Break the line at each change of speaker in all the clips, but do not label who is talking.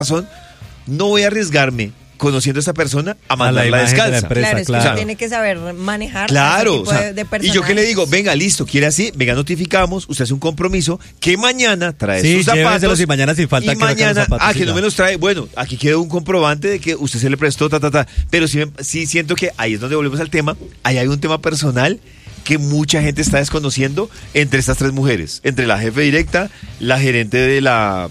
razón, no voy a arriesgarme conociendo a esta persona a mandarla descalza.
Empresa,
claro, es que usted tiene que saber manejar
claro,
ese tipo de personas.
y yo que le digo, venga, listo, quiere así, venga, notificamos, usted hace un compromiso, que mañana trae sus zapatos.
Y mañana sin falta
y mañana, que no me los trae, bueno, aquí queda un comprobante de que usted se le prestó, pero sí siento que ahí es donde volvemos al tema, ahí hay un tema personal que mucha gente está desconociendo entre estas tres mujeres, entre la jefe directa, la gerente de la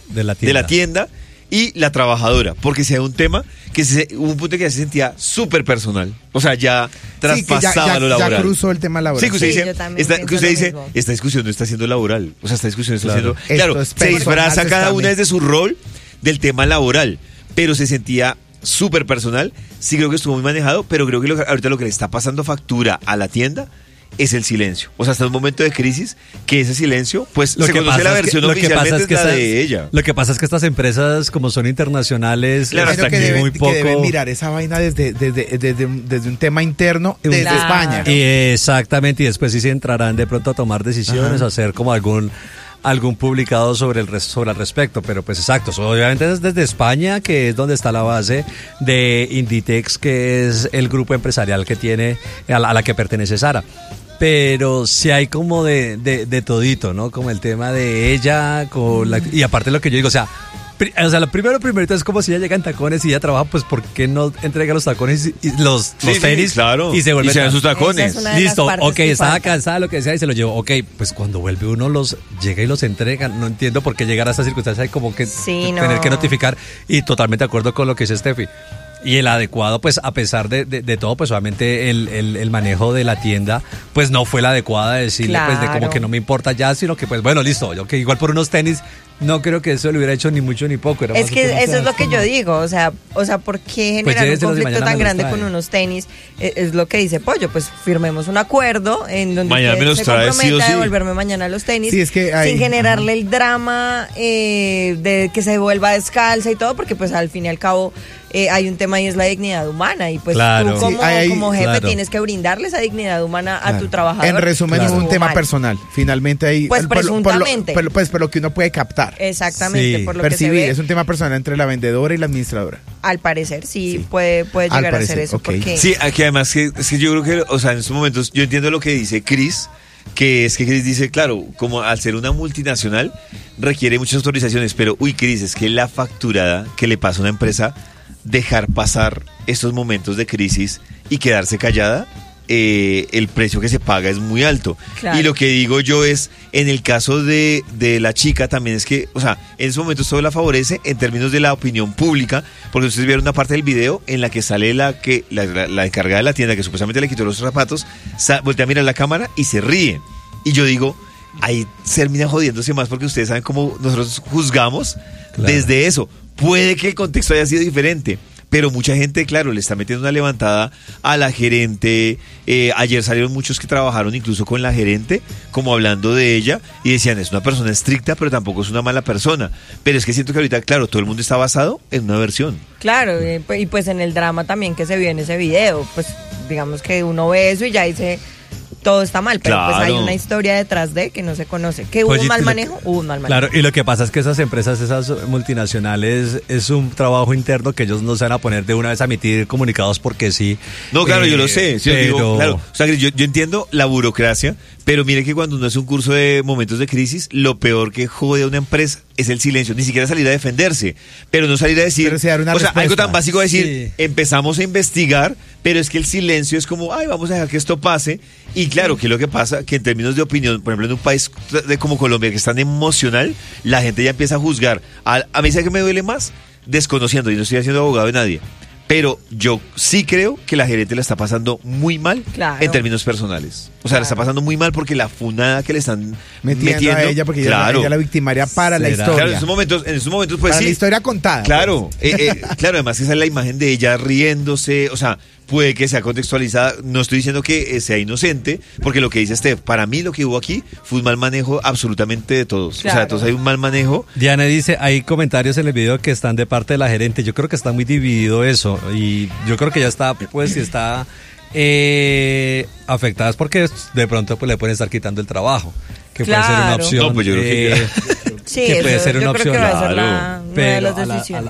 tienda y la trabajadora, porque si hay un tema que hubo un punto que ya se sentía súper personal, o sea, ya traspasaba lo laboral.
Ya cruzó el tema laboral.
Sí, que usted dice, esta discusión no está siendo laboral, o sea, esta discusión está siendo... Claro, se disfraza cada una desde su rol del tema laboral, pero se sentía súper personal. Sí creo que estuvo muy manejado, pero creo que ahorita lo que le está pasando factura a la tienda es el silencio. O sea, hasta un momento de crisis, que ese silencio, pues se conoce la versión oficialmente es la de ella.
Lo que pasa es que estas empresas, como son internacionales,
claro,
hasta
que
muy poco...
deben mirar esa vaina desde un tema interno, desde España, ¿no?
Exactamente, y después sí se entrarán de pronto a tomar decisiones, a hacer como algún publicado sobre el respecto, pero pues exacto, obviamente es desde España, que es donde está la base de Inditex, que es el grupo empresarial que tiene, a la que pertenece Zara. Pero sí hay como de todito, ¿no? Como el tema de ella, y aparte lo que yo digo, o sea, lo primerito es como si ella llega en tacones y ella trabaja, pues ¿por qué no entrega los tacones y los tenis?
Sí, claro.
Y se vuelve
a sus tacones.
Listo, ok, estaba cansada, lo que sea, y se lo llevó. Ok, pues cuando vuelve uno llega y los entrega. No entiendo por qué llegar a esa circunstancia hay como que tener que notificar. Y totalmente de acuerdo con lo que dice Steffi. Y el adecuado, pues a pesar de todo, pues obviamente el manejo de la tienda, pues no fue el adecuado de decirle, pues de como que no me importa ya, sino que pues bueno, listo, yo que igual por unos tenis, no creo que eso le hubiera hecho ni mucho ni poco.
Es que eso es lo que yo digo, o sea, ¿por qué generar un conflicto tan grande con unos tenis? Es lo que dice Pollo, pues firmemos un acuerdo en donde usted se comprometa a devolverme mañana los tenis,
sí, es que
sin generarle el drama de que se vuelva descalza y todo, porque pues al fin y al cabo hay un tema y es la dignidad humana, y pues tú como jefe tienes que brindarle esa dignidad humana a tu trabajador.
En resumen, es un tema personal, finalmente ahí,
pues presuntamente,
por lo que uno puede captar.
Exactamente, por lo
percibir,
que se ve.
Es un tema personal entre la vendedora y la administradora.
Al parecer, sí. puede llegar a ser eso.
Okay.
Porque...
Sí, aquí además es que yo creo que, o sea, en estos momentos, yo entiendo lo que dice Cris, que es que Cris dice, claro, como al ser una multinacional, requiere muchas autorizaciones, pero, Cris, es que la facturada que le pasa a una empresa, dejar pasar estos momentos de crisis y quedarse callada, el precio que se paga es muy alto. Claro. Y lo que digo yo es, en el caso de la chica también es que, o sea, en esos momentos todo la favorece en términos de la opinión pública, porque ustedes vieron una parte del video en la que sale la encargada de la tienda, que supuestamente le quitó los zapatos, voltea a mirar la cámara y se ríe. Y yo digo, ahí termina jodiéndose más, porque ustedes saben cómo nosotros juzgamos desde eso. Puede que el contexto haya sido diferente, pero mucha gente, claro, le está metiendo una levantada a la gerente. Ayer salieron muchos que trabajaron incluso con la gerente, como hablando de ella, y decían, es una persona estricta, pero tampoco es una mala persona. Pero es que siento que ahorita, claro, todo el mundo está basado en una versión.
Claro, y pues en el drama también que se vio en ese video, pues digamos que uno ve eso y ya dice... todo está mal, pero pues hay una historia detrás de que no se conoce. ¿Que hubo un mal manejo? Hubo un mal manejo.
Claro, y lo que pasa es que esas empresas, esas multinacionales, es un trabajo interno que ellos no se van a poner de una vez a emitir comunicados porque sí.
No, claro, yo lo sé. Sí, pero... digo, claro. O sea, yo entiendo la burocracia, pero mire que cuando uno es un curso de momentos de crisis, lo peor que jode a una empresa es el silencio. Ni siquiera salir a defenderse, pero no salir a decir... algo tan básico de decir, empezamos a investigar, pero es que el silencio es como, vamos a dejar que esto pase. Y claro, que lo que pasa, que en términos de opinión, por ejemplo, en un país como Colombia, que es tan emocional, la gente ya empieza a juzgar. A mí, ¿sabe qué me duele más? Desconociendo, y no estoy haciendo abogado de nadie, pero yo sí creo que la gerente la está pasando muy mal en términos personales. O sea, la está pasando muy mal porque la funada que le están metiendo
a ella, porque ella la victimaria para la historia.
Claro, en esos momentos pues
para la historia contada.
Claro, claro, además esa es la imagen de ella riéndose, o sea, puede que sea contextualizada, no estoy diciendo que sea inocente, porque lo que dice Steph, para mí lo que hubo aquí fue un mal manejo absolutamente de todos. Claro. O sea, todos hay un mal manejo.
Diana dice, hay comentarios en el video que están de parte de la gerente, yo creo que está muy dividido eso, y yo creo que ya está, pues, si está afectadas porque de pronto pues le pueden estar quitando el trabajo, que puede ser una opción.
No, pues yo creo que
Sí,
que puede ser una opción.
Creo que va a ser una de las decisiones.